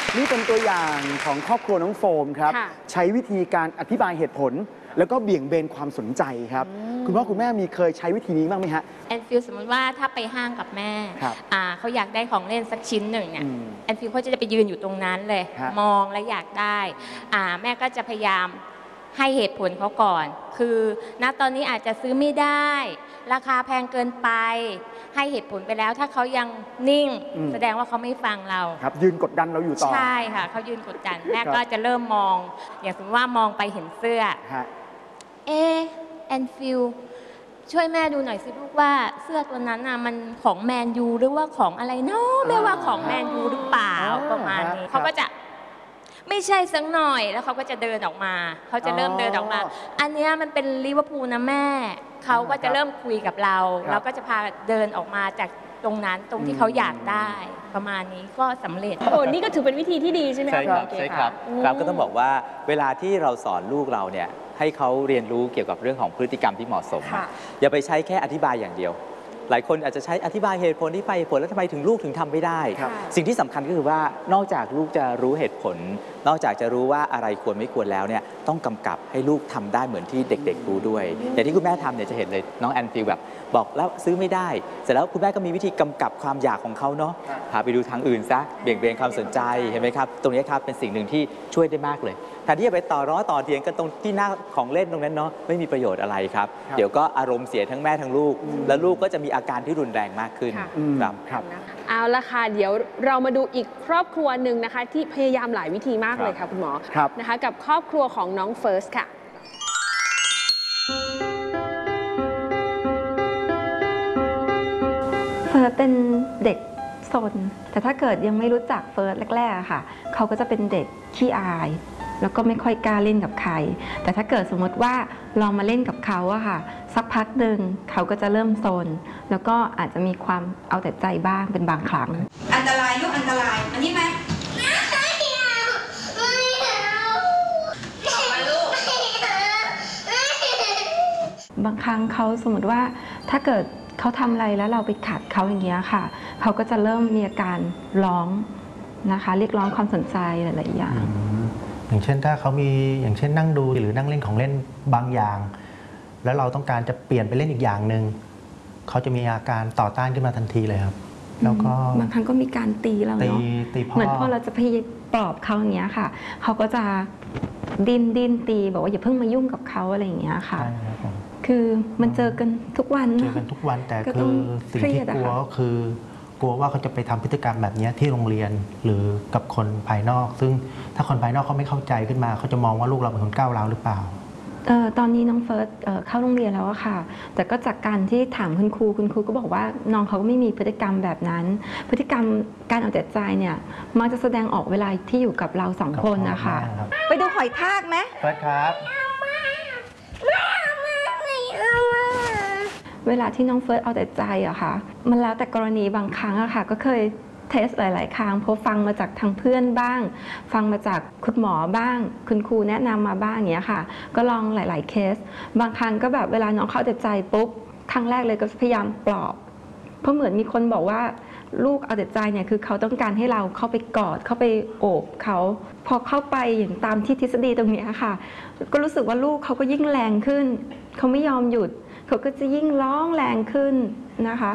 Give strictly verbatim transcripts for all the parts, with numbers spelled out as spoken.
นี่เป็นตัวอย่างของครอบครัวน้องโฟมครับใช้วิธีการอธิบายเหตุผลแล้วก็เบี่ยงเบนความสนใจครับคุณพ่อคุณแม่มีเคยใช้วิธีนี้บ้างไหมฮะแอนฟิลสมมติว่าถ้าไปห้างกับแม่เขาอยากได้ของเล่นสักชิ้นหนึ่งเนี่ยแอนฟิลเขาจะไปยืนอยู่ตรงนั้นเลยมองและอยากได้แม่ก็จะพยายามให้เหตุผลเขาก่อนคือณตอนนี้อาจจะซื้อไม่ได้ราคาแพงเกินไปให้เหตุผลไปแล้วถ้าเขายังนิ่งแสดงว่าเขาไม่ฟังเราครับยืนกดดันเราอยู่ต่อใช่ค่ะเขายืนกดดันแม่ก็จะเริ่มมองอย่างสมมติว่ามองไปเห็นเสื้อเอแอนฟิลช่วยแม่ดูหน่อยสิลูกว่าเสื้อตัวนั้นน่ะมันของแมนยูหรือว่าของอะไรเนาะแม่ว่าของแมนยูหรือเปล่าประมาณนี้เขาก็จะไม่ใช่สักหน่อยแล้วเขาก็จะเดินออกมาเขาจะเริ่มเดินออกมาอันนี้มันเป็นลิเวอร์พูลนะแม่เขาก็จะเริ่มคุยกับเราเราก็จะพาเดินออกมาจากตรงนั้นตรงที่เขาอยากได้ประมาณนี้ก็สำเร็จโอ้นี่ก็ถือเป็นวิธีที่ดีใช่ไหมใช่ครับใช่ครับครับก็ต้องบอกว่าเวลาที่เราสอนลูกเราเนี่ยให้เขาเรียนรู้เกี่ยวกับเรื่องของพฤติกรรมที่เหมาะสมอย่าไปใช้แค่อธิบายอย่างเดียวหลายคนอาจจะใช้อธิบายเหตุผลที่ไปเหตุผลแล้วทำไมถึงลูกถึงทำไม่ได้สิ่งที่สำคัญก็คือว่านอกจากลูกจะรู้เหตุผลนอกจากจะรู้ว่าอะไรควรไม่ควรแล้วเนี่ยต้องกำกับให้ลูกทำได้เหมือนที่เด็กๆรู้ด้วยอย่างที่คุณแม่ทำเนี่ยจะเห็นเลยน้องแอนฟิลแบบบอกแล้วซื้อไม่ได้เสร็จแล้วคุณแม่ก็มีวิธีกำกับความอยากของเขาเนาะพาไปดูทางอื่นซะเบี่ยงเบนความสนใจเห็นไหมครับตรงนี้ครับเป็นสิ่งหนึ่งที่ช่วยได้มากเลยแทนที่จะไปต่อร้อต่อเถียงกันตรงที่หน้าของเล่นตรงนั้นเนาะไม่มีประโยชน์อะไรครับเดี๋ยวก็อารมณ์เสียทั้งแม่ทั้งลูกแล้วลูกก็จะมีอาการที่รุนแรงมากขึ้นครับครับเอาละค่ะเดี๋ยวเรามาดูอีกครอบครัวหนึ่งนะคะที่พยายามหลายวิธีมากเลยค่ะคุณหมอนะคะกับครอบครัวของน้องเฟิร์สค่ะเฟิร์สเป็นเด็กซนแต่ถ้าเกิดยังไม่รู้จักเฟิร์สแรกๆค่ะเขาก็จะเป็นเด็กขี้อายแล้วก็ไม่ค่อยกล้าเล่นกับใครแต่ถ้าเกิดสมมติว่าลองมาเล่นกับเขาอะค่ะสักพักหนึ่งเขาก็จะเริ่มซนแล้วก็อาจจะมีความเอาแต่ใจบ้างเป็นบางครั้งอันตรายลูกอันตรายอันนี้ไหมบางครั้งเขาสมมติว่าถ้าเกิดเขาทำอะไรแล้วเราไปขัดเขาอย่างเงี้ยค่ะเขาก็จะเริ่มมีอาการร้องนะคะเรียกร้องความสนใจหลายๆอย่างอย่างเช่นถ้าเขามีอย่างเช่นนั่งดูหรือนั่งเล่นของเล่นบางอย่างแล้วเราต้องการจะเปลี่ยนไปเล่นอีกอย่างหนึ่งเขาจะมีอาการต่อต้านขึ้นมาทันทีเลยครับแล้วก็บางครั้งก็มีการตีเราเนาะเหมือนพอเราจะพยายามปลอบเขาอย่างเงี้ยค่ะเขาก็จะดิ้นดิ้นตีบอกว่าอย่าเพิ่งมายุ่งกับเขาอะไรอย่างเงี้ยค่ะคือมันเจอกันทุกวันเจอกันทุกวันแต่คือสิ่งที่กลัวก็คือกลัวว่าเขาจะไปทำพฤติกรรมแบบนี้ที่โรงเรียนหรือกับคนภายนอกซึ่งถ้าคนภายนอกเขาไม่เข้าใจขึ้นมาเขาจะมองว่าลูกเราเป็นคนก้าวร้าวหรือเปล่าเอ่อตอนนี้น้องเฟิร์สเอ่อเข้าโรงเรียนแล้วอะค่ะแต่ก็จากการที่ถามคุณครูคุณครูก็บอกว่าน้องเขาก็ไม่มีพฤติกรรมแบบนั้นพฤติกรรมการเอาแต่ใจเนี่ยมักจะแสดงออกเวลาที่อยู่กับเราสองคนนะคะไปดูหอยทากไหมเฟิร์สครับเวลาที่น้องเฟิร์สเอาแต่ใจอะค่ะมันแล้วแต่กรณีบางครั้งอะค่ะก็เคยเทสหลายๆครั้งเพราะฟังมาจากทางเพื่อนบ้างฟังมาจากคุณหมอบ้างคุณครูแนะนำมาบ้างอย่างเงี้ยค่ะก็ลองหลายๆเคสบางครั้งก็แบบเวลาน้องเข้าแต่ใจปุ๊บครั้งแรกเลยก็พยายามปลอบเพราะเหมือนมีคนบอกว่าลูกเอาแต่ใจเนี่ยคือเขาต้องการให้เราเข้าไปกอดเข้าไปโอบเขาพอเข้าไปอย่างตามที่ทฤษฎีตรงนี้ค่ะก็รู้สึกว่าลูกเขาก็ยิ่งแรงขึ้นเขาไม่ยอมหยุดเขาก็จะยิ่งร้องแรงขึ้นนะคะ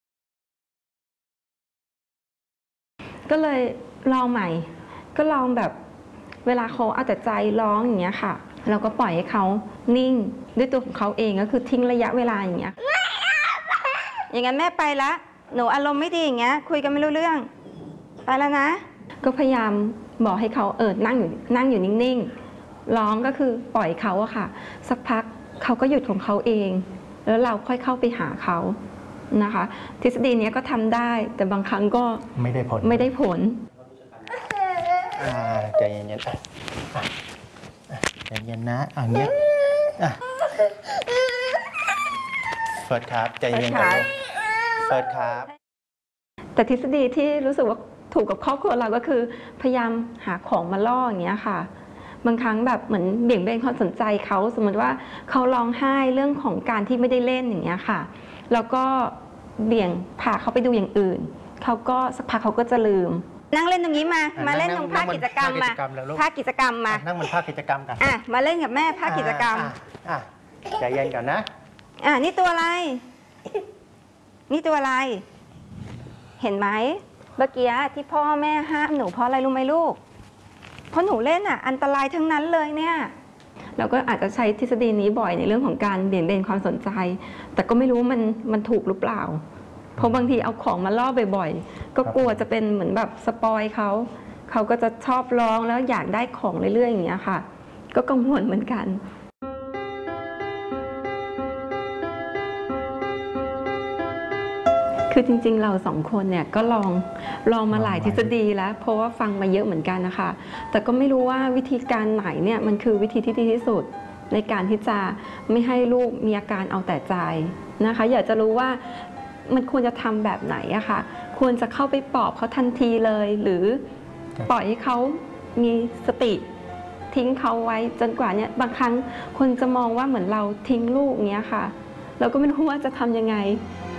ก็เลยลองใหม่ก็ลองแบบเวลาเขาเอาแต่ใจร้องอย่างเงี้ยค่ะเราก็ปล่อยให้เขานิ่งด้วยตัวของเขาเองก็คือทิ้งระยะเวลาอย่างเงี้ยอย่างงั้นแม่ไปละหนูอารมณ์ไม่ดีอย่างเงี้ยคุยกันไม่รู้เรื่องไปแล้วนะก็พยายามบอกให้เขาเออนั่งอยู่นั่งอยู่นิ่งๆร้องก็คือปล่อยเขาอะค่ะสักพักเขาก็หยุดของเขาเองแล้วเราค่อยเข้าไปหาเขานะคะทฤษฎีนี้ก็ทำได้แต่บางครั้งก็ไม่ได้ผลไม่ได้ผลใจเย็นๆใจเย็นนะอ่ะเงียบเฟิร์สครับใจเย็นครับเฟิร์สครับแต่ทฤษฎีที่รู้สึกว่าถูกกับครอบครัวเราก็คือพยายามหาของมาล่ออย่างเงี้ยค่ะบางครั้งแบบเหมือนเบี่ยงเบนความสนใจเขาสมมติว่าเขาร้องไห้เรื่องของการที่ไม่ได้เล่นอย่างเงี้ยค่ะแล้วก็เบี่ยงพาเขาไปดูอย่างอื่นเขาก็สักพักเขาก็จะลืมนั่งเล่นตรงนี้มาอ่ะมาเล่นนั่งตรงภาคนั่งกิจกรรมภาคกิมาจกรรมแล้วลูกภาคกิจกรรมมาอ่ะนั่งบนภาคกิจกรรมกันอ่ะมาเล่นกับแม่ภาคกิจกรรมอ่ะอ่ะใจเย็นก่อนนะอ่ะนี่ตัวอะไร นี่ตัวอะไร เห็นไหมเมื่อกี้ที่พ่อแม่ห้ามหนูเพราะอะไรรู้ไหมลูก เพราะหนูเล่นอ่ะอันตรายทั้งนั้นเลยเนี่ยเราก็อาจจะใช้ทฤษฎีนี้บ่อยในเรื่องของการเบี่ยงเบนความสนใจ แต่ก็ไม่รู้มันมันถูกหรือเปล่า เพราะบางทีเอาของมาล่อบ่อยๆ ก็กลัวจะเป็นเหมือนแบบสปอยเขา เขาก็จะชอบร้องแล้วอยากได้ของเรื่อยๆอย่างเงี้ยค่ะ ก็กังวลเหมือนกัน คือจริงๆ เราสองคนเนี่ยก็ลองลองมาหลายทฤษฎีแล้ว เพราะว่าฟังมาเยอะเหมือนกันนะคะ แต่ก็ไม่รู้ว่าวิธีการไหนเนี่ยมันคือวิธีที่ดีที่สุดในการที่จะไม่ให้ลูกมีอาการเอาแต่ใจนะคะ อยากจะรู้ว่ามันควรจะทำแบบไหนอะค่ะ ควรจะเข้าไปปลอบเขาทันทีเลย หรือปล่อยให้เขามีสติทิ้งเขาไว้จนกว่าเนี่ยบางครั้งคนจะมองว่าเหมือนเราทิ้งลูกเงี้ยค่ะเราก็ไม่รู้ว่าจะทำยังไง